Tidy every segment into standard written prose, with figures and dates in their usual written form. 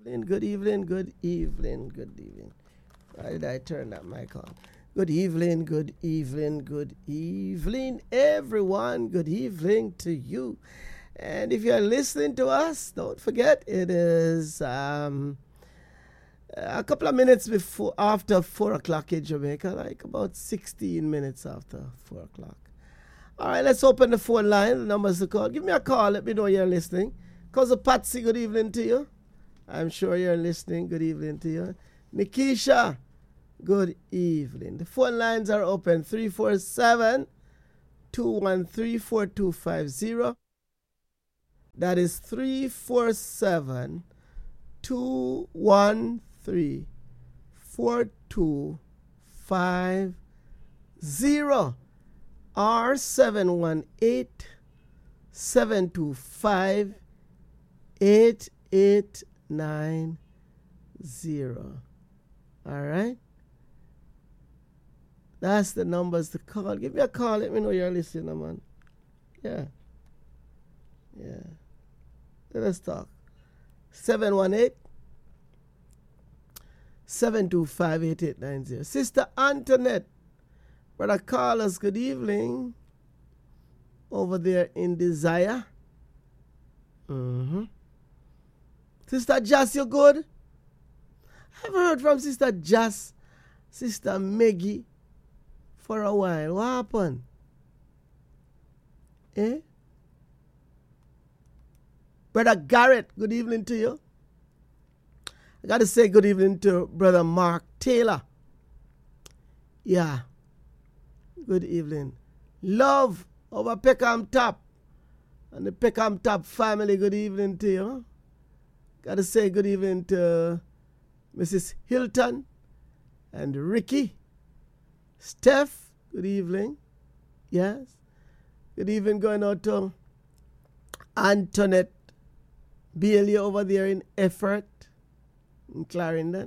Good evening, good evening, good evening. Why did I turn that mic on? Good evening, good evening, good evening, everyone. Good evening to you. And if you're listening to us, don't forget it is a couple of minutes after 4 o'clock in Jamaica, like about 16 minutes after 4 o'clock. All right, let's open the phone line. The number's to call. Give me a call. Let me know you're listening. Cousin Patsy, good evening to you. I'm sure you're listening. Good evening to you. Nikisha, good evening. The phone lines are open. 347-213-4250. That is 347-213-4250 or 718-725-8890. All right? That's the numbers to call. Give me a call. Let me know you're listening, man. Yeah. Let us talk. 718-725-8890. Sister Antoinette, Brother Carlos, good evening. Over there in Desire. Sister Jas, you good? I haven't heard from Sister Jas, Sister Maggie for a while. What happened? Brother Garrett, good evening to you. I got to say good evening to Brother Mark Taylor. Yeah. Good evening. Love over Peckham Top. And the Peckham Top family, good evening to you. Got to say good evening to Mrs. Hilton and Ricky. Steph, good evening. Yes. Good evening going out to Antoinette Bailey over there in Effort in Clarendon.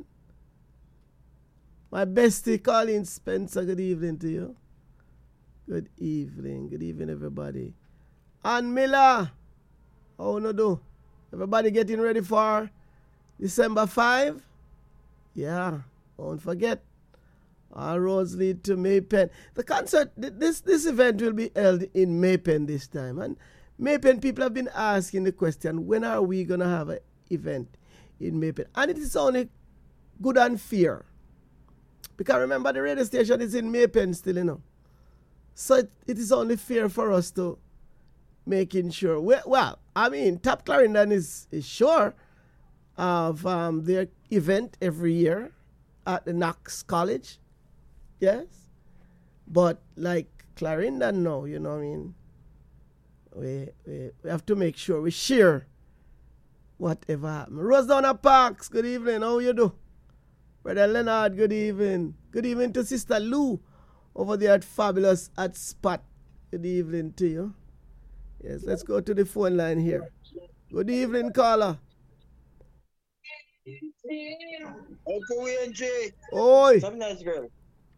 My bestie Colleen Spencer, good evening to you. Good evening everybody. Ann Miller, how you do? Everybody getting ready for December 5? Yeah, don't forget. All roads lead to Maypen. The concert, this event will be held in Maypen this time. And Maypen people have been asking the question, when are we going to have an event in Maypen? And it is only good and fair. Because remember, the radio station is in Maypen still, you know. So it is only fair for us to making sure. Well, I mean, Top Clarendon is sure of their event every year at the Knox College. Yes. But like Clarendon now, you know what I mean? We have to make sure we share whatever happens. Rosedowna Parks, good evening. How you do? Brother Leonard, good evening. Good evening to Sister Lou over there at Fabulous at Spot. Good evening to you. Yes, let's go to the phone line here. Good evening, caller. Uncle NJ. Oi. Some nice girl.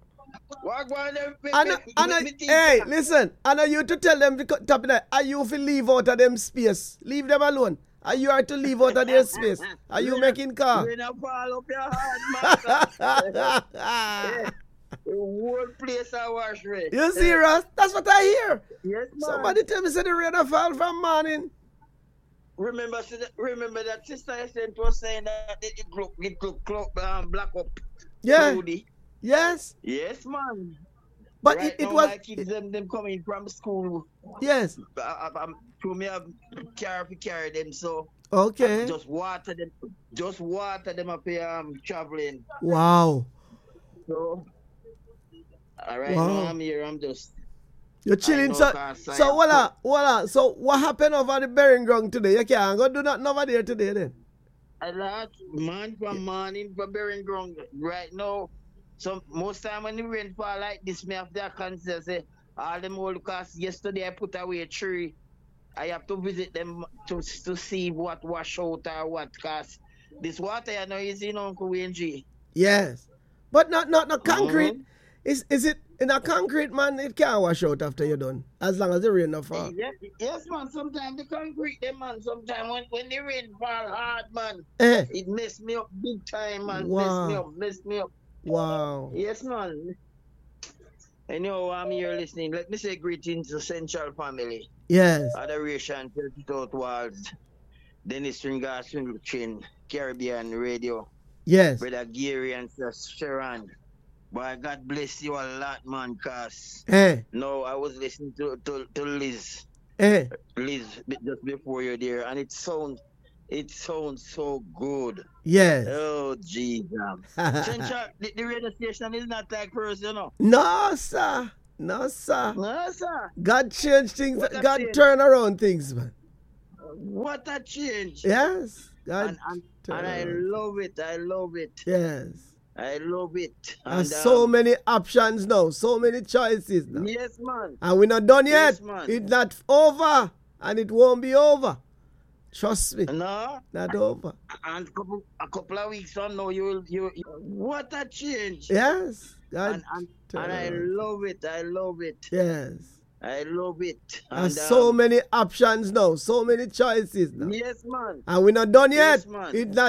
Hey, listen. I know you to tell them, are you to leave out of them space? Leave them alone. Are you are to leave out of their space? Are you making car? When I fall up your heart, man. The whole place I wash right. You serious? That's what I hear. Yes, man. Somebody tell me say the rain fall from morning. Remember that sister I said was saying that it black up. Yeah. Rudy. Yes. Yes, man. But right it now, was. I keep them coming from school. Yes. I'm to me I carry them, so okay. Just water them up here traveling. Wow. So right now I'm here, I'm just you're chilling. So voila. So what happened over the burying ground today? You can't go do nothing over there today then. A lot, man, from morning for burying ground right now. So most time when the rain fall like this, me have to consider say all them old cars. Yesterday I put away a tree. I have to visit them to see what wash out or what, cause this water you know is in Uncle NG. Yes. But not concrete. Is it In a concrete, man, it can't wash out after you're done. As long as the rain not fall. Yes, man. Sometimes the concrete, them, man. Sometimes when the rain fall hard, man, Eh. it mess me up big time, man. Wow. Mess me up. Wow. Yes, man. I know I'm here listening. Let me say greetings to Central family. Yes. Adoration, 30 South Walls, Dennis Ringa, Swingle Chin, Caribbean Radio, Yes. Brother Gary and Sharon. Boy, God bless you a lot, man, cause Eh. no, I was listening to Liz. Eh. Liz, just before you're there, and it sounds so good. Yes. Oh, Jesus. Central, the radio station is not like first, you know. No, sir. No, sir. No, sir. God changed things. What a God change. turn around things, man. What a change. Yes. God And turn I around. love it. I love it. Yes. I love it. And so many options now. So many choices now. Yes, man. And we're not done yet. Yes, man. It's not over. And it won't be over. Trust me. No. Not over. And a couple of weeks from now, you what a change. Yes. God And turn I around. love it. I love it. Yes. I love it. And so many options now. So many choices now. Yes, man. And we're not done yet. Yes, man. It's not